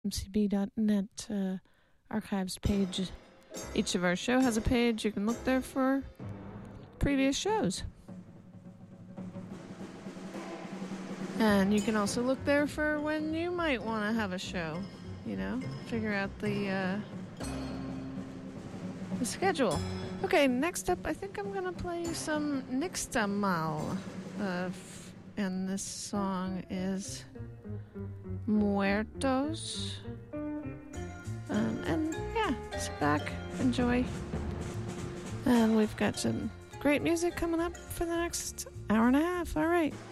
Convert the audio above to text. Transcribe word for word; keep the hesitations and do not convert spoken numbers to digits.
m c b dot net uh, archives page. Each of our show has a page. You can look there for previous shows. And you can also look there for when you might want to have a show. You know, figure out the uh, the schedule. Okay, next up, I think I'm gonna play some Nixtamal, uh, f- and this song is Muertos. Um, and yeah, sit back, enjoy. And we've got some great music coming up for the next hour and a half. All right.